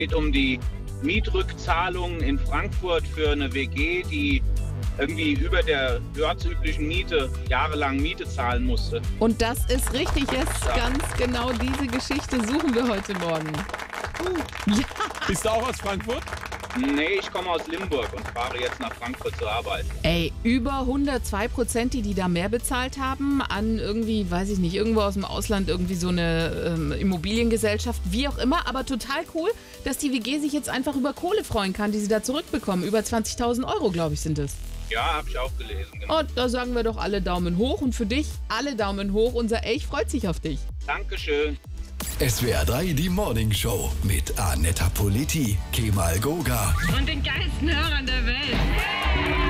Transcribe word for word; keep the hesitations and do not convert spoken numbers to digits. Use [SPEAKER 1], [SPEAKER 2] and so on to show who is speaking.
[SPEAKER 1] Es geht um die Mietrückzahlungen in Frankfurt für eine W G, die irgendwie über der ortsüblichen Miete jahrelang Miete zahlen musste.
[SPEAKER 2] Und das ist richtig, jetzt ja. Ganz genau diese Geschichte suchen wir heute Morgen.
[SPEAKER 3] Uh. Ja. Bist du auch aus Frankfurt?
[SPEAKER 1] Nee, ich komme aus Limburg und fahre jetzt nach Frankfurt zur Arbeit.
[SPEAKER 2] Ey, über hundertzwei Prozent, die die da mehr bezahlt haben an irgendwie, weiß ich nicht, irgendwo aus dem Ausland, irgendwie so eine ähm, Immobiliengesellschaft, wie auch immer. Aber total cool, dass die W G sich jetzt einfach über Kohle freuen kann, die sie da zurückbekommen. Über zwanzigtausend Euro, glaube ich, sind es.
[SPEAKER 1] Ja, habe ich auch gelesen. Genau.
[SPEAKER 2] Und da sagen wir doch alle Daumen hoch und für dich alle Daumen hoch. Unser Elch freut sich auf dich.
[SPEAKER 1] Dankeschön.
[SPEAKER 4] S W R drei, die Morning Show mit Annetta Politi, Kemal Goga
[SPEAKER 5] und den geilsten Hörern der Welt.